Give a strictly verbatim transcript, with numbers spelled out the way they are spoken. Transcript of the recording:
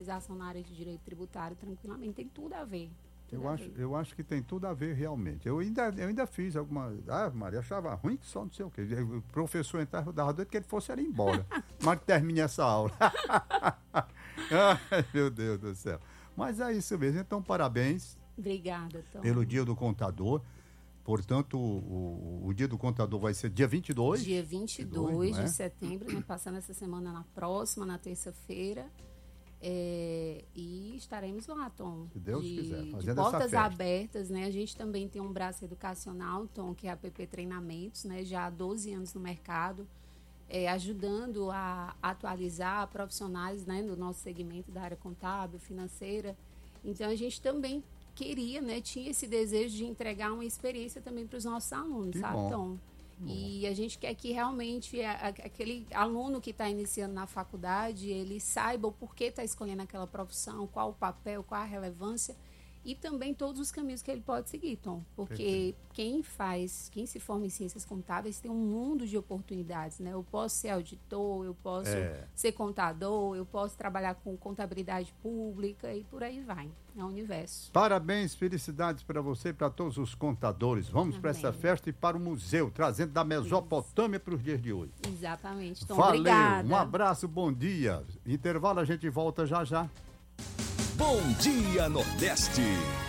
especialização na área de direito tributário tranquilamente, tem tudo a ver. Tudo Eu a acho, ver. eu acho que tem tudo a ver realmente. Eu ainda, eu ainda fiz alguma. Ah, Maria, achava ruim que só não sei o quê. O professor entrava, eu dava doido que ele fosse ali embora. Mas termine essa aula. Ai, meu Deus do céu. Mas é isso mesmo. Então, parabéns. Obrigada, Tom. Pelo Dia do Contador. Portanto, o, o, o Dia do Contador vai ser dia vinte e dois? Dia vinte e dois não é? de setembro, né, passando essa semana na próxima, na terça-feira. É, e estaremos lá, Tom. Se Deus de, quiser, de fazendo portas essa festa. abertas, né? A gente também tem um braço educacional, Tom, que é a P P Treinamentos, né? Já há doze anos no mercado, é, ajudando a atualizar profissionais, né, do nosso segmento da área contábil, financeira. Então, a gente também queria, né? Tinha esse desejo de entregar uma experiência também para os nossos alunos, Que sabe, bom. Tom? E a gente quer que realmente a, a, aquele aluno que está iniciando na faculdade, ele saiba o porquê está escolhendo aquela profissão, qual o papel, qual a relevância e também todos os caminhos que ele pode seguir, Tom. Porque Perfeito. quem faz, quem se forma em ciências contábeis tem um mundo de oportunidades, né? Eu posso ser auditor, eu posso É. ser contador, eu posso trabalhar com contabilidade pública e por aí vai. É o universo. Parabéns, felicidades para você e para todos os contadores. Vamos para essa Amém. festa e para o museu, trazendo da Mesopotâmia para os dias de hoje. Exatamente. Tom, Valeu, obrigada. um abraço, bom dia. Intervalo, a gente volta já já. Bom Dia Nordeste.